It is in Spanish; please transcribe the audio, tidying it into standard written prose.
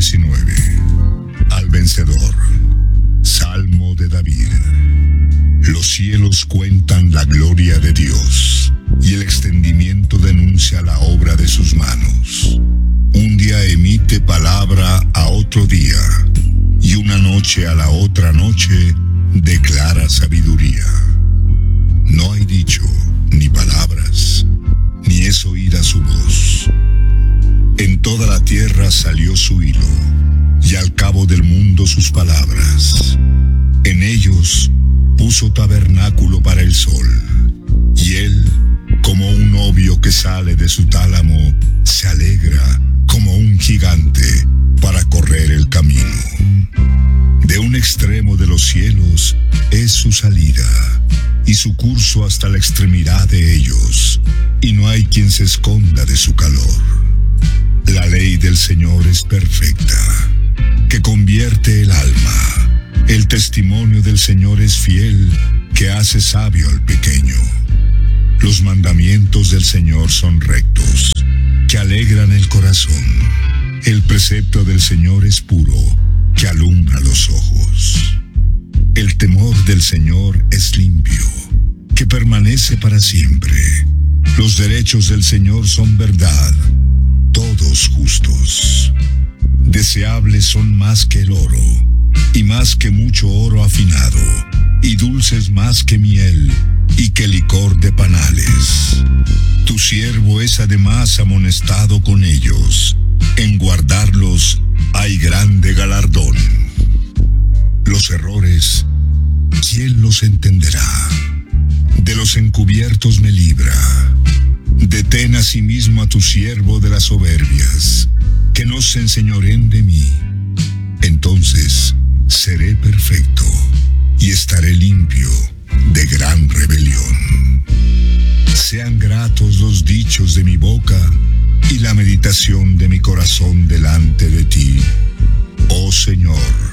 19. Al vencedor. Salmo de David. Los cielos cuentan la gloria de Dios, y el extendimiento denuncia la obra de sus manos. Un día emite palabra a otro día, y una noche a la otra noche declara sabiduría. No hay dicho, ni palabras, ni es oída su voz. En toda la tierra salió su hilo, y al cabo del mundo sus palabras. En ellos puso tabernáculo para el sol, y él, como un novio que sale de su tálamo, se alegra como un gigante para correr el camino. De un extremo de los cielos es su salida, y su curso hasta la extremidad de ellos, y no hay quien se esconda de su calor. La ley del Señor es perfecta, que convierte el alma. El testimonio del Señor es fiel, que hace sabio al pequeño. Los mandamientos del Señor son rectos, que alegran el corazón. El precepto del Señor es puro, que alumbra los ojos. El temor del Señor es limpio, que permanece para siempre. Los derechos del Señor son verdad, todos justos. Deseables son más que el oro, y más que mucho oro afinado, y dulces más que miel, y que licor de panales. Tu siervo es además amonestado con ellos, en guardarlos hay grande galardón. Los errores, ¿quién los entenderá? De los encubiertos me libra. Detén asimismo a tu siervo de las soberbias, que no se enseñoreen de mí. Entonces seré perfecto, y estaré limpio de gran rebelión. Sean gratos los dichos de mi boca, y la meditación de mi corazón delante de ti, oh Señor.